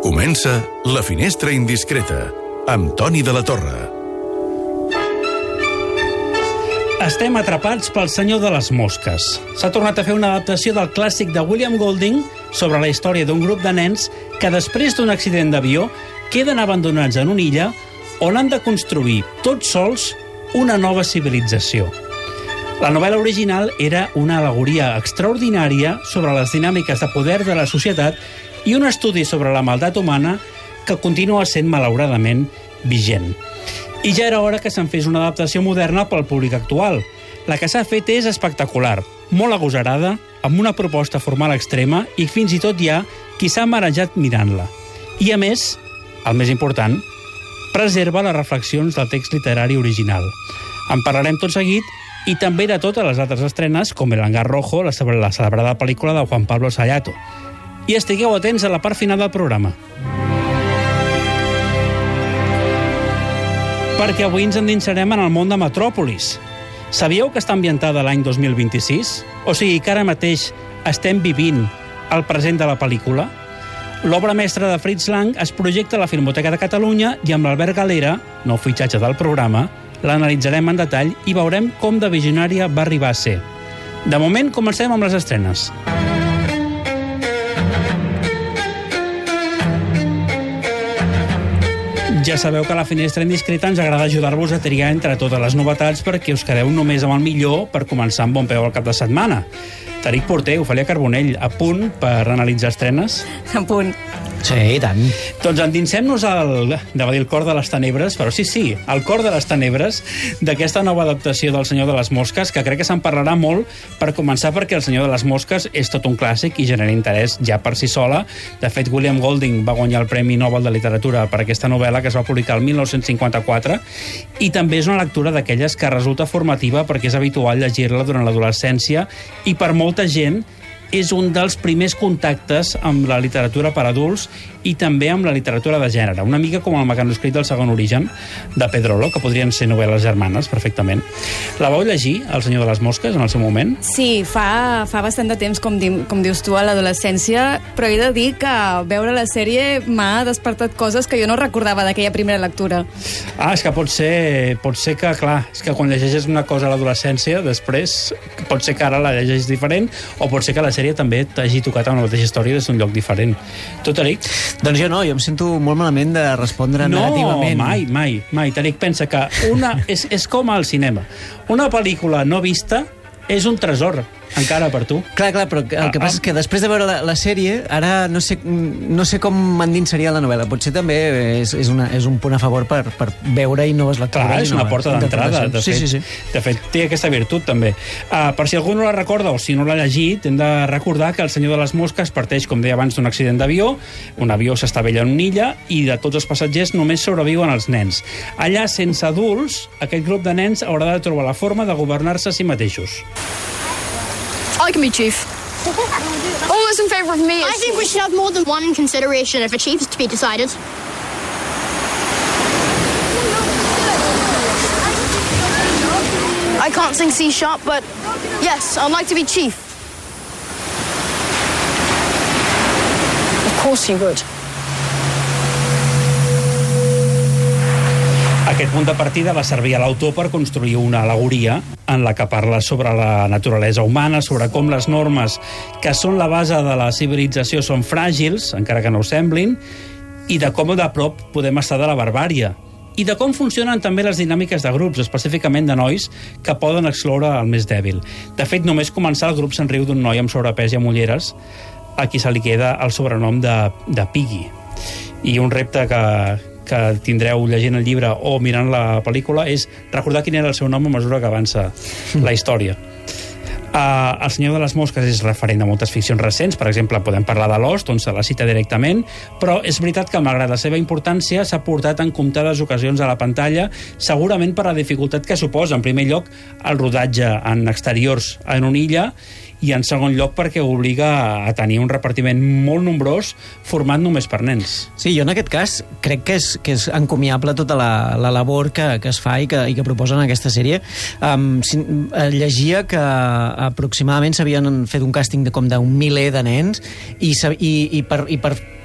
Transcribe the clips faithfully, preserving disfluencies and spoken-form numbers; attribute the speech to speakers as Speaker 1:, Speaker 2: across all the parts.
Speaker 1: Comença La Finestra Indiscreta, amb Toni de la Torre.
Speaker 2: Estem atrapats pel Senyor de les Mosques. S'ha tornat a fer una adaptació del clàssic de William Golding sobre la història d'un grup de nens que després d'un accident d'avió queden abandonats en una illa on han de construir, tots sols, una nova civilització. La novel·la original era una al·legoria extraordinària sobre les dinàmiques de poder de la societat i un estudi sobre la maldat humana que continua sent, malauradament, vigent. I ja era hora que se'n fes una adaptació moderna pel públic actual. La que s'ha fet és espectacular, molt agosarada, amb una proposta formal extrema i fins i tot hi ha qui s'ha marejat mirant-la. I a més, el més important, preserva les reflexions del text literari original. En parlarem tot seguit i també de totes les altres estrenes, com El hangar rojo, la celebrada pel·lícula de Juan Pablo Sayato. I estigueu atents a la part final del programa. Perquè avui ens endinsarem en el món de Metròpolis. Sabíeu que està ambientada l'any dos mil vint-i-sis? O sigui que ara mateix estem vivint el present de la pel·lícula? L'obra mestra de Fritz Lang es projecta a la Filmoteca de Catalunya i amb l'Albert Galera, nou fitxatge del programa, l'analitzarem en detall i veurem com de visionària va arribar a ser. De moment, comencem amb les estrenes. Ja sabeu que a la Finestra Indiscreta ens agrada ajudar-vos a triar entre totes les novetats perquè us quedeu només amb el millor per començar amb bon peu al cap de setmana. Tariq Porter, Ofèlia Carbonell, a punt per analitzar estrenes?
Speaker 3: A punt.
Speaker 4: Sí, i tant.
Speaker 2: Doncs endinsem-nos al, anava a dir el cor de les tenebres, però sí, sí, al cor de les tenebres d'aquesta nova adaptació del Senyor de les Mosques, que crec que se'n parlarà molt, per començar perquè El Senyor de les Mosques és tot un clàssic i genera interès ja per si sola. De fet, William Golding va guanyar el Premi Nobel de Literatura per aquesta novel·la que es va publicar el mil nou-cents cinquanta-quatre i també és una lectura d'aquelles que resulta formativa perquè és habitual llegir-la durant l'adolescència i per molta gent és un dels primers contactes amb la literatura per adults i també amb la literatura de gènere. Una mica com el mecanoscrit del Segon Origen de Pedrolo, que podrien ser novel·les germanes perfectament. La vau llegir, El Senyor de les Mosques, en el seu moment?
Speaker 3: Sí, fa, fa bastant de temps, com, di, com dius tu, a l'adolescència, però he de dir que veure la sèrie m'ha despertat coses que jo no recordava d'aquella primera lectura.
Speaker 2: Ah, és que pot ser, pot ser que, clar, és que quan llegeixes una cosa a l'adolescència, després pot ser que ara la llegeixis diferent o pot ser que la sèrie també t'hagi tocat amb la mateixa història des d'un lloc diferent. Tu, Tariq?
Speaker 4: Doncs jo no, jo em sento molt malament de respondre
Speaker 2: no,
Speaker 4: negativament.
Speaker 2: No, mai, mai, mai. Tariq, pensa que una és, és com al cinema. Una pel·lícula no vista és un tresor, encara per tu.
Speaker 4: Clar, clar, però el que passa és que després de veure la, la sèrie, ara no sé, no sé com m'endinsaria la novel·la. Potser també és, és, una, és un punt a favor per, per veure i noves lectures.
Speaker 2: Clar, és una porta d'entrada. De,
Speaker 4: sí,
Speaker 2: fet,
Speaker 4: sí, sí.
Speaker 2: de fet, té aquesta virtut, també. Uh, per si algú no la recorda o si no l'ha llegit, hem de recordar que El Senyor de les Mosques parteix, com deia abans, d'un accident d'avió. Un avió s'estavella en una illa i de tots els passatgers només sobreviuen els nens. Allà, sense adults, aquest grup de nens haurà de trobar la forma de governar-se a si mateixos.
Speaker 5: I can be chief. All those in favour of me is... I think we should have more than one in consideration if a chief is to be decided. I can't sing C sharp, but yes, I'd like to be chief. Of course you would.
Speaker 2: Aquest punt de partida va servir a l'autor per construir una al·legoria en la que parla sobre la naturalesa humana, sobre com les normes que són la base de la civilització són fràgils, encara que no ho semblin, i de com de prop podem estar de la barbària. I de com funcionen també les dinàmiques de grups, específicament de nois, que poden excloure el més dèbil. De fet, només començar el grup se'n riu d'un noi amb sobrepès i amb ulleres, a qui se li queda el sobrenom de, de Piggy. I un repte que... que tindreu llegint el llibre o mirant la pel·lícula és recordar quin era el seu nom a mesura que avança la història. Uh, el Senyor de les Mosques és referent a moltes ficcions recents, per exemple, podem parlar de Lost, on se la cita directament, però és veritat que, malgrat la seva importància, s'ha portat en comptades ocasions a la pantalla, segurament per la dificultat que suposa, en primer lloc, el rodatge en exteriors en una illa, i en segon lloc perquè obliga a tenir un repartiment molt nombrós format només per nens.
Speaker 4: Sí, jo en aquest cas crec que és, que és encomiable tota la, la labor que, que es fa i que, i que proposen en aquesta sèrie. Um, si, uh, llegia que aproximadament s'havien fet un càsting de com d'un miler de nens i, i, i per... I per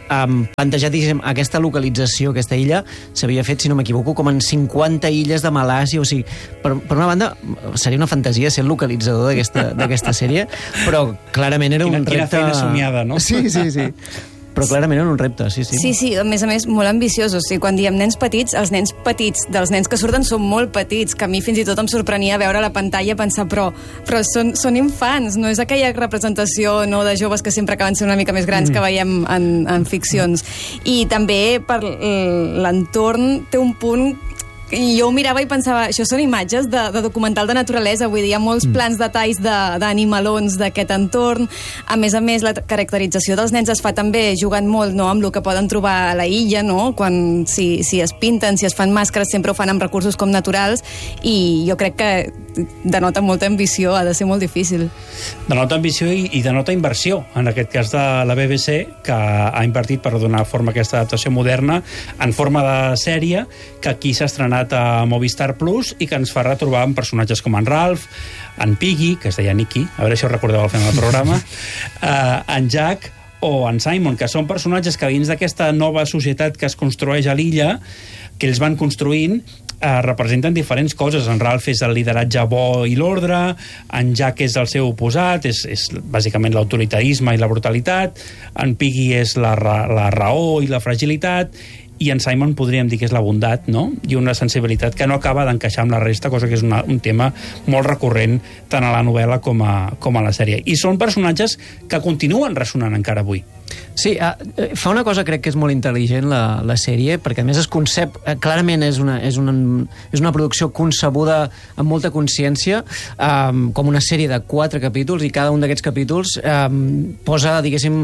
Speaker 4: um, plantejat, diguéssim, aquesta localització, aquesta illa, s'havia fet, si no m'equivoco, com en cinquanta illes de Malàsia, o sigui, per, per una banda, seria una fantasia ser el localitzador d'aquesta sèrie, però clarament era
Speaker 2: quina,
Speaker 4: un repte...
Speaker 2: Quina feina somiada, no?
Speaker 4: Sí, sí, sí. Però clarament era un repte, sí, sí.
Speaker 3: Sí, sí, a més a més, molt ambiciós. O sigui, quan diem nens petits, els nens petits dels nens que surten són molt petits, que a mi fins i tot em sorprenia veure a la pantalla pensar, però, però són, són infants, no és aquella representació no, de joves que sempre acaben sent una mica més grans mm. que veiem en, en ficcions. I també per l'entorn té un punt... I jo ho mirava i pensava, això són imatges de, de documental de naturalesa, vull dir, hi ha molts plans detalls d'animalons d'aquest entorn. A més a més, la caracterització dels nens es fa també jugant molt no, amb el que poden trobar a la illa, no? Quan, si, si es pinten, si es fan màscares, sempre ho fan amb recursos com naturals, i jo crec que denota molta ambició, ha de ser molt difícil.
Speaker 2: Denota ambició i, i denota inversió, en aquest cas de la B B C, que ha invertit per donar forma a aquesta adaptació moderna en forma de sèrie, que aquí s'ha estrenat a Movistar Plus i que ens fa retrobar amb personatges com en Ralph, en Piggy, que es deia Nicky, a veure si ho recordeu al final del programa, eh, en Jack o en Simon, que són personatges que dins d'aquesta nova societat que es construeix a l'illa, que ells van construint, eh, representen diferents coses. En Ralph és el lideratge bo i l'ordre, en Jack és el seu oposat, és, és bàsicament l'autoritarisme i la brutalitat, en Piggy és la, la raó i la fragilitat, i en Simon podríem dir que és la bondat, no? I una sensibilitat que no acaba d'encaixar amb la resta, cosa que és una, un tema molt recurrent tant a la novel·la com a, com a la sèrie. I són personatges que continuen ressonant encara avui.
Speaker 4: Sí, uh, fa una cosa crec que és molt intel·ligent la, la sèrie, perquè a més es concep, uh, clarament és una, és, una, és una producció concebuda amb molta consciència, um, com una sèrie de quatre capítols, i cada un d'aquests capítols um, posa, diguéssim,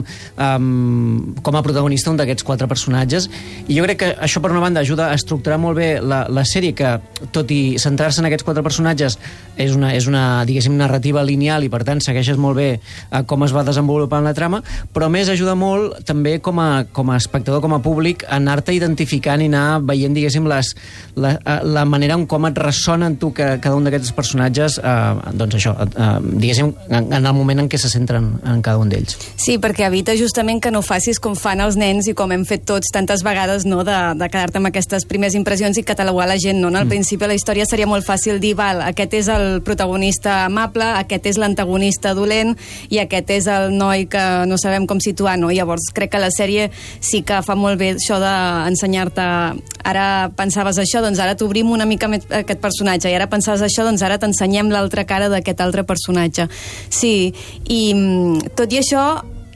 Speaker 4: um, com a protagonista un d'aquests quatre personatges, i jo crec que això per una banda ajuda a estructurar molt bé la, la sèrie, que tot i centrar-se en aquests quatre personatges és una, és una diguéssim, narrativa lineal, i per tant segueixes molt bé uh, com es va desenvolupant la trama, però a més ajuda molt també com a, com a espectador, com a públic, anar-te identificant i anar veient, diguéssim, les, la, la manera en com et ressona en tu que cada un d'aquests personatges, eh, doncs això, eh, diguéssim, en, en el moment en què se centren en cada un d'ells.
Speaker 3: Sí, perquè evita justament que no facis com fan els nens i com hem fet tots tantes vegades, no?, de, de quedar-te amb aquestes primeres impressions i catalogar la gent, no? Al mm. principi de la història seria molt fàcil dir, val, aquest és el protagonista amable, aquest és l'antagonista dolent i aquest és el noi que no sabem com situar, no? Llavors crec que la sèrie sí que fa molt bé això d'ensenyar-te, ara pensaves això, doncs ara t'obrim una mica més aquest personatge, i ara pensaves això, doncs ara t'ensenyem l'altra cara d'aquest altre personatge. Sí, i tot i això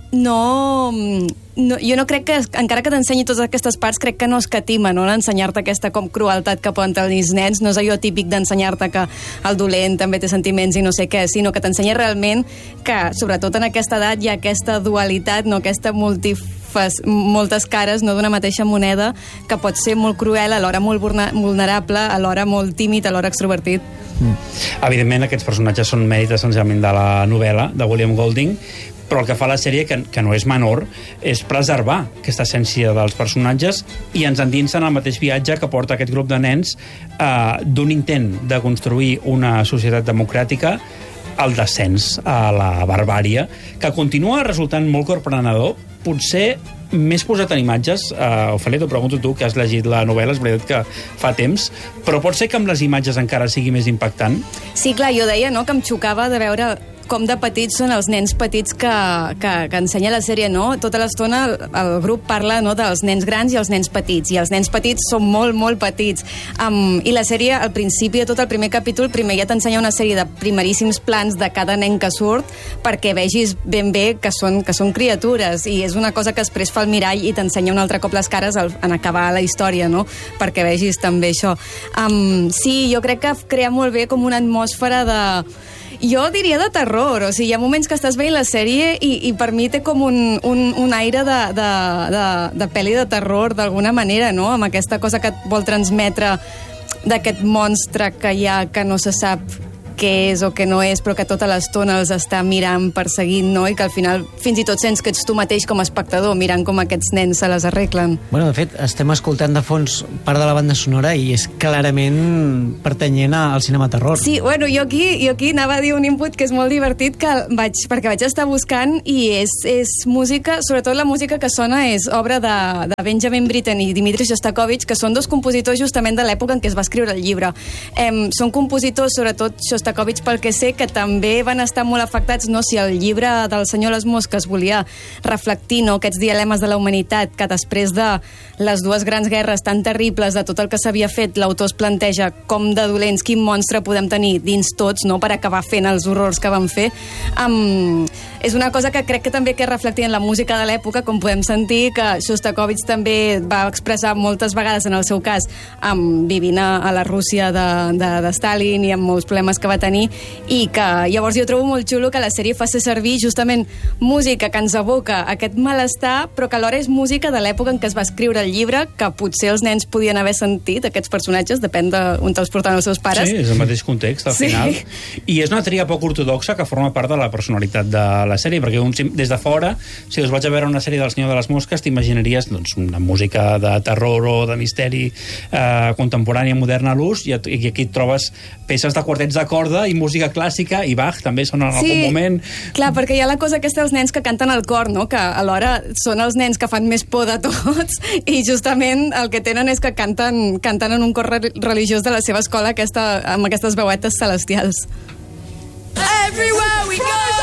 Speaker 3: no... No, jo no crec que, encara que t'ensenyi totes aquestes parts, crec que no escatima, no?, l'ensenyar-te aquesta com crueltat que poden tenir els nens. No és allò típic d'ensenyar-te que el dolent també té sentiments i no sé què, sinó que t'ensenya realment que, sobretot en aquesta edat, hi ha aquesta dualitat, no?, aquesta multifas, moltes cares, no?, d'una mateixa moneda, que pot ser molt cruel, alhora molt vulnerable, alhora molt tímid, alhora extrovertit.
Speaker 2: Mm. Evidentment, aquests personatges són mèrit essencialment de la novel·la de William Golding, però el que fa la sèrie, que, que no és menor, és preservar aquesta essència dels personatges i ens endinsa en el mateix viatge que porta aquest grup de nens eh, d'un intent de construir una societat democràtica al descens a la barbària, que continua resultant molt corprenedor, potser més posat en imatges. uh, Ofèlia, t'ho pregunto tu, que has llegit la novel·la, és veritat que fa temps, però pot ser que amb les imatges encara sigui més impactant?
Speaker 3: Sí, clar, jo deia, no?, que em xocava de veure com de petits són els nens petits que, que, que ensenya la sèrie, no? Tota l'estona el, el grup parla, no?, dels nens grans i els nens petits, i els nens petits són molt, molt petits. Um, I la sèrie, al principi de tot el primer capítol, primer ja t'ensenya una sèrie de primeríssims plans de cada nen que surt, perquè vegis ben bé que són, que són criatures, i és una cosa que després fa el mirall i t'ensenya un altre cop les cares al, en acabar la història, no?, perquè vegis també això. Um, sí, jo crec que crea molt bé com una atmosfera de... Jo diria de terror, o sigui, hi ha moments que estàs veient la sèrie i, i per mi té com un, un, un aire de, de, de, de pel·li de terror, d'alguna manera, no?, amb aquesta cosa que et vol transmetre d'aquest monstre que hi ha, que no se sap què és o què no és, però que tota l'estona els està mirant, perseguint, no? I que al final fins i tot sents que ets tu mateix com a espectador mirant com aquests nens se les arreglen.
Speaker 4: Bueno, de fet, estem escoltant de fons part de la banda sonora i és clarament pertanyent al cinema terror.
Speaker 3: Sí, bueno, jo aquí, jo aquí anava a dir un input que és molt divertit, que vaig, perquè vaig estar buscant i és, és música, sobretot la música que sona és obra de, de Benjamin Britten i Dmitri Shostakovich, que són dos compositors justament de l'època en què es va escriure el llibre. Eh, són compositors, sobretot Shostakovich, pel que sé, que també van estar molt afectats, no, si el llibre del Senyor les Mosques volia reflectir, no, aquests dilemes de la humanitat, que després de les dues grans guerres tan terribles, de tot el que s'havia fet, l'autor es planteja com de dolents, quin monstre podem tenir dins tots, no?, per acabar fent els horrors que van fer. Um, és una cosa que crec que també que reflectia en la música de l'època, com podem sentir, que Shostakovich també va expressar moltes vegades, en el seu cas, um, vivint a, a la Rússia de, de, de Stalin i amb molts problemes que va tenir, i que llavors jo trobo molt xulo que la sèrie faci servir justament música que ens evoca aquest malestar, però que alhora és música de l'època en què es va escriure el llibre, que potser els nens podien haver sentit, aquests personatges, depèn d'on te'ls porten els seus pares.
Speaker 2: Sí, és el mateix context, al
Speaker 3: sí.
Speaker 2: final. I és una tria poc ortodoxa que forma part de la personalitat de la sèrie, perquè un, des de fora, si us vaig a veure una sèrie del Senyor de les Mosques, t'imaginaries doncs, una música de terror o de misteri eh, contemporània, moderna a l'ús, i, i aquí et trobes peces de quartets de corda i música clàssica, i Bach també sona en
Speaker 3: sí,
Speaker 2: algun moment.
Speaker 3: Clar, perquè hi ha la cosa aquesta dels nens que canten al cor, no?, que alhora són els nens que fan més por de tots, i justament el que tenen és que canten, canten en un cor religiós de la seva escola aquesta, amb aquestes veuetes celestials. Everywhere we go!